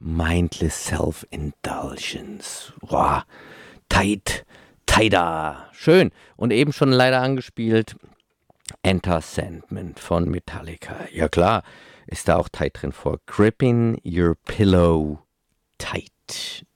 Mindless Self-Indulgence. Boah, tight, tighter. Schön. Und eben schon leider angespielt, Enter Sandman von Metallica. Ja klar, ist da auch tight drin vor. Gripping Your Pillow Tight.